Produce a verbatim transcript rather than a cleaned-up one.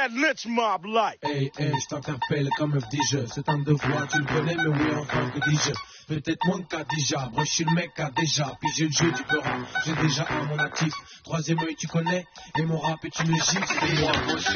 that lynch mob like? Hey, hey, je t'interpelle comme F D J. C'est un devoir, tu le connais, mais oui, enfin que dis-je. Peut-être moins qu'à déjà. Moi, je suis le mec à déjà. Puis j'ai le jeu du peur. J'ai déjà un mon actif. Troisième œil, tu connais. Et mon rap est une gifle. C'est moi, moi, je